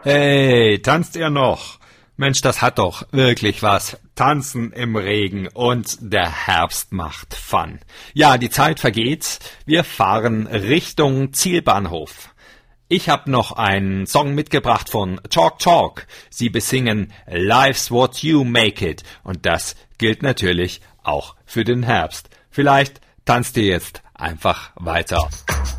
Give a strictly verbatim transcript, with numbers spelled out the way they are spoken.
Hey, tanzt ihr noch? Mensch, das hat doch wirklich was. Tanzen im Regen und der Herbst macht Fun. Ja, die Zeit vergeht. Wir fahren Richtung Zielbahnhof. Ich habe noch einen Song mitgebracht von Talk Talk. Sie besingen Life's What You Make It. Und das gilt natürlich auch für den Herbst. Vielleicht tanzt ihr jetzt einfach weiter.